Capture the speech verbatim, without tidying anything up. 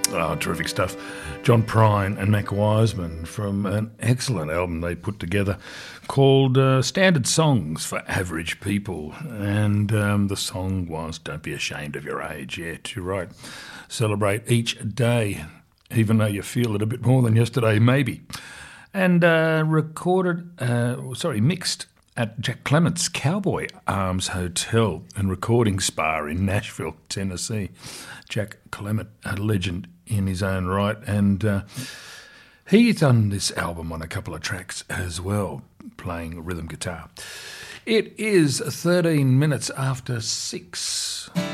Oh, terrific stuff. John Prine and Mac Wiseman from an excellent album they put together called uh, Standard Songs for Average People. And um, the song was Don't Be Ashamed of Your Age. Yeah, you're right. Celebrate each day, even though you feel it a bit more than yesterday, maybe. And uh, recorded, uh, sorry, mixed at Jack Clement's Cowboy Arms Hotel and Recording Spa in Nashville, Tennessee. Jack Clement, a legend in his own right, and uh, he's done this album on a couple of tracks as well, playing rhythm guitar. It is thirteen minutes after six.